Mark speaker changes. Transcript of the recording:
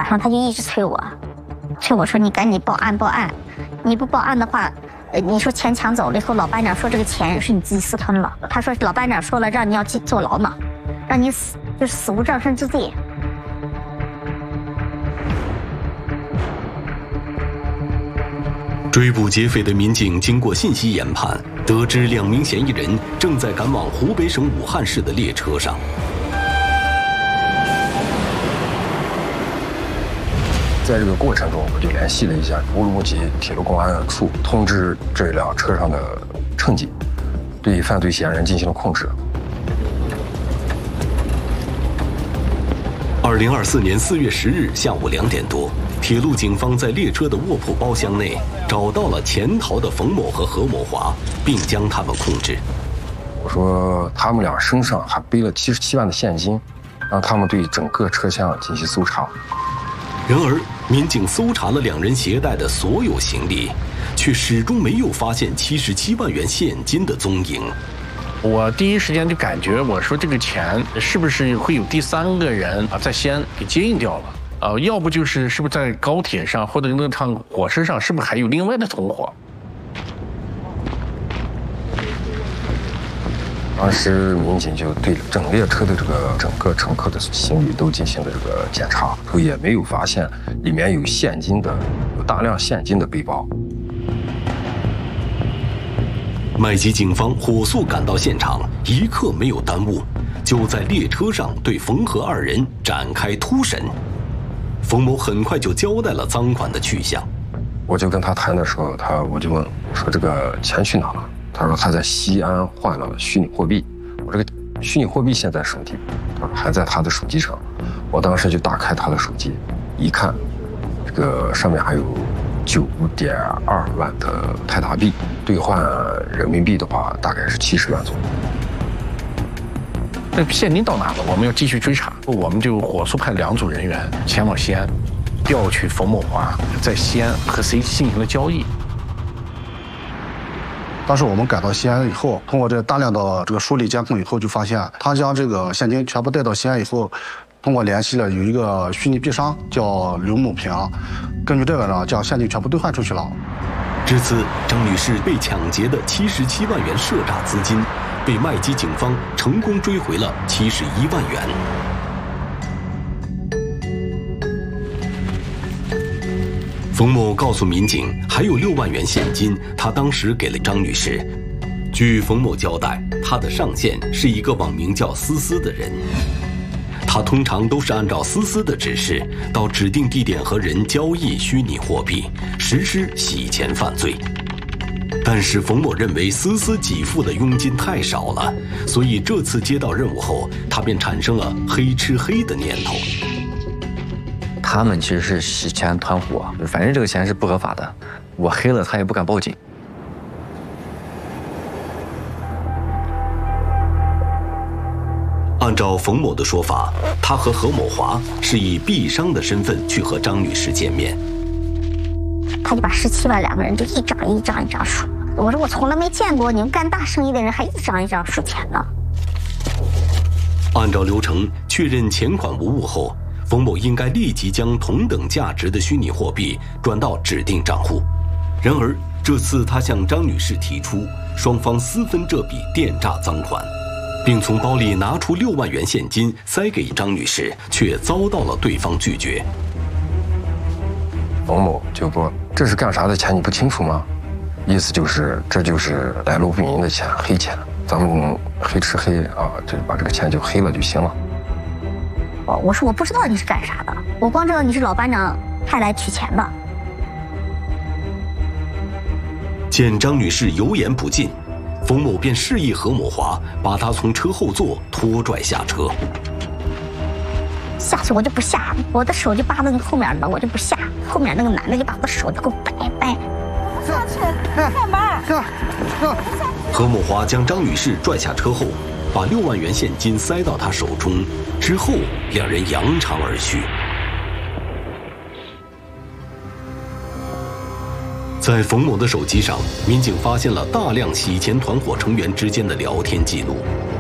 Speaker 1: 晚上他就一直催我说你赶紧报案报案，你不报案的话，你说钱抢走了以后，老班长说这个钱是你自己私吞了。他说老班长说了让你要坐牢呢，让你死无葬身之地。
Speaker 2: 追捕劫匪的民警经过信息研判，得知2名嫌疑人正在赶往湖北省武汉市的列车上。
Speaker 3: 在这个过程中，我就联系了一下乌鲁木齐铁路公安处，通知这辆车上的乘警，对犯罪嫌疑人进行了控制。
Speaker 2: 2024年4月10日下午2点多，铁路警方在列车的卧铺包厢内找到了潜逃的冯某和何某华，并将他们控制。
Speaker 3: 我说他们俩身上还背了77万的现金，让他们对整个车厢进行搜查。
Speaker 2: 然而，民警搜查了2人携带的所有行李，却始终没有发现77万元现金的踪影。
Speaker 4: 我第一时间就感觉，我说这个钱是不是会有第3个人在西安给接应掉了？要不就是是不是在高铁上或者那趟火车上，是不是还有另外的同伙？
Speaker 3: 当时民警就对整列车的整个乘客的行李都进行了这个检查，也没有发现里面有大量现金的背包。
Speaker 2: 麦吉警方火速赶到现场，一刻没有耽误，就在列车上对冯何2人展开突审。冯某很快就交代了赃款的去向。
Speaker 3: 我就跟他谈的时候，我就问说这个钱去哪了？他说他在西安换了虚拟货币。我这个虚拟货币现在什么地步？他说还在他的手机上。我当时就打开他的手机，一看，这个上面还有9.2万的泰达币，兑换人民币的话大概是70万左右。
Speaker 4: 那现金到哪了？我们要继续追查，我们就火速派2组人员前往西安，调取冯某华在西安和谁进行了交易。
Speaker 5: 当时我们赶到西安以后，通过这大量的这个梳理监控以后，就发现他将这个现金全部带到西安以后，通过联系了有一个虚拟币商叫刘某平，根据这个呢，将现金全部兑换出去了。
Speaker 2: 至此，张女士被抢劫的77万元涉诈资金，被麦吉警方成功追回了71万元。冯某告诉民警，还有6万元现金，他当时给了张女士。据冯某交代，他的上线是一个网名叫思思的人，他通常都是按照思思的指示，到指定地点和人交易虚拟货币，实施洗钱犯罪。但是冯某认为思思给付的佣金太少了，所以这次接到任务后，他便产生了黑吃黑的念头。
Speaker 6: 他们其实是洗钱团伙，反正这个钱是不合法的，我黑了他也不敢报警。
Speaker 2: 按照冯某的说法，他和何某华是以币商的身份去和张女士见面。
Speaker 1: 他就把17万2个人就一张一张一张数。我说我从来没见过你们干大生意的人还一张一张数钱呢。
Speaker 2: 按照流程确认钱款无误后，冯某应该立即将同等价值的虚拟货币转到指定账户。然而这次他向张女士提出双方私分这笔电诈赃款，并从包里拿出6万元现金塞给张女士，却遭到了对方拒绝。
Speaker 3: 冯某就说：“这是干啥的钱你不清楚吗？”意思就是这就是来路不明的钱，黑钱，咱们黑吃黑啊，就把这个钱就黑了就行了。
Speaker 1: 我说我不知道你是干啥的，我光知道你是老班长派来取钱的。
Speaker 2: 见张女士油盐不进，冯某便示意何某华把她从车后座拖拽下车。
Speaker 1: 下去我就不下，我的手就扒在后面了，我就不下。后面那个男的就把我的手就给我掰。
Speaker 7: 下去干嘛？
Speaker 2: 何某华将张女士拽下车后，把6万元现金塞到她手中，之后2人扬长而去。在冯某的手机上，民警发现了大量洗钱团伙成员之间的聊天记录。